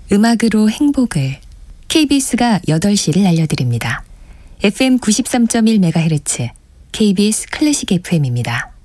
음악으로 행복을 KBS가 8시를 알려드립니다. FM 93.1MHz KBS 클래식 FM입니다.